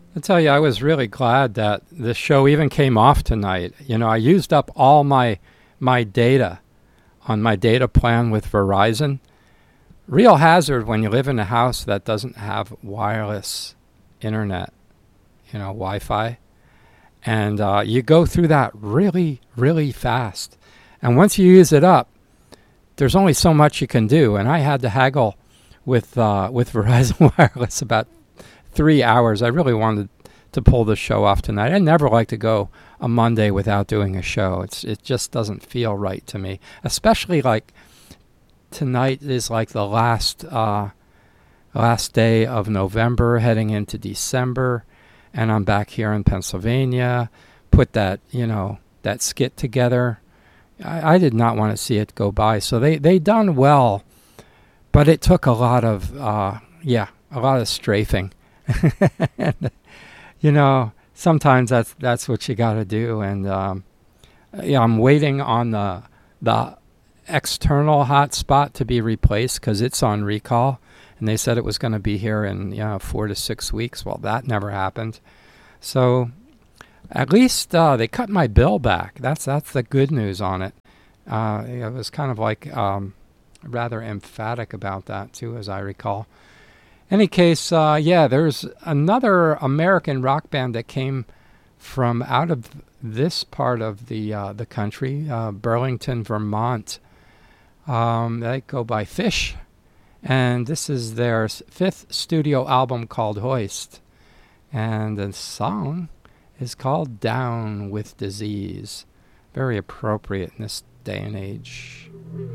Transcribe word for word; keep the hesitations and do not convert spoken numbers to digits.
I tell you, I was really glad that this show even came off tonight. You know, I used up all my my data on my data plan with Verizon. Real hazard when you live in a house that doesn't have wireless internet, you know, Wi-Fi. And uh, you go through that really, really fast. And once you use it up, there's only so much you can do. And I had to haggle with uh, with Verizon Wireless about three hours. I really wanted to pull the show off tonight. I never like to go a Monday without doing a show. It's it just doesn't feel right to me, especially like tonight is like the last uh, last day of November, heading into December, and I'm back here in Pennsylvania. Put that you know that skit together. I, I did not want to see it go by. So they they done well, but it took a lot of uh, yeah a lot of strafing. and, you know, sometimes that's that's what you got to do. And um, yeah, I'm waiting on the the external hotspot to be replaced because it's on recall, and they said it was going to be here in you know four to six weeks. Well, that never happened. So at least uh, they cut my bill back. That's that's the good news on it. Uh, it was kind of like um, rather emphatic about that too, as I recall. Any case, uh, yeah, there's another American rock band that came from out of this part of the uh, the country, uh, Burlington, Vermont. Um, they go by Fish, and this is their fifth studio album called Hoist, and the song is called Down with Disease. Very appropriate in this day and age.